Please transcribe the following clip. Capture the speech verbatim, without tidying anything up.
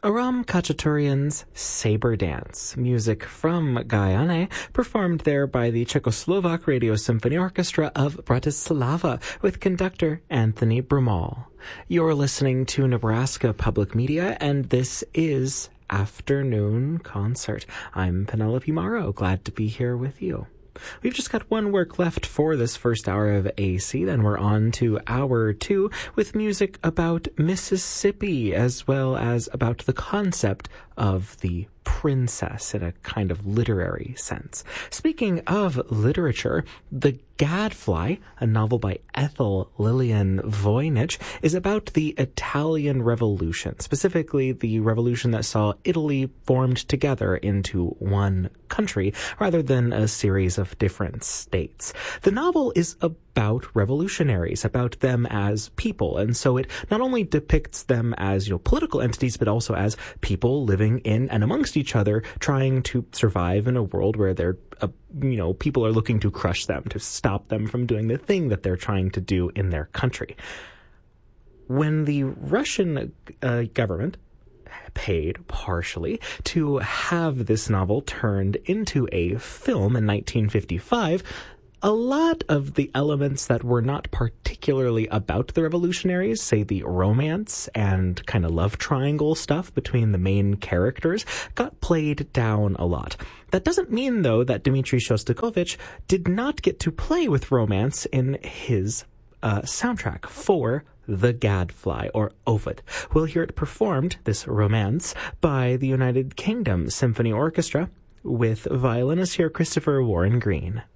Aram Khachaturian's Saber Dance, music from Guyane, performed there by the Czechoslovak Radio Symphony Orchestra of Bratislava with conductor Anthony Brumal. You're listening to Nebraska Public Media, and this is Afternoon Concert. I'm Penelope Morrow, glad to be here with you. We've just got one work left for this first hour of A C, then we're on to hour two with music about Mississippi, as well as about the concept of the princess in a kind of literary sense. Speaking of literature, The Gadfly, a novel by Ethel Lillian Voynich, is about the Italian Revolution, specifically the revolution that saw Italy formed together into one country rather than a series of different states. The novel is about revolutionaries, about them as people, and so it not only depicts them as, you know, political entities, but also as people living in and amongst each other, trying to survive in a world where they're, uh, you know, people are looking to crush them, to stop them from doing the thing that they're trying to do in their country. When the Russian uh, government paid partially to have this novel turned into a film in nineteen fifty-five, a lot of the elements that were not particularly about the revolutionaries, say the romance and kind of love triangle stuff between the main characters, got played down a lot. That doesn't mean, though, that Dmitri Shostakovich did not get to play with romance in his uh, soundtrack for The Gadfly, or Ovid. We'll hear it performed, this romance, by the United Kingdom Symphony Orchestra with violinist here Christopher Warren Green.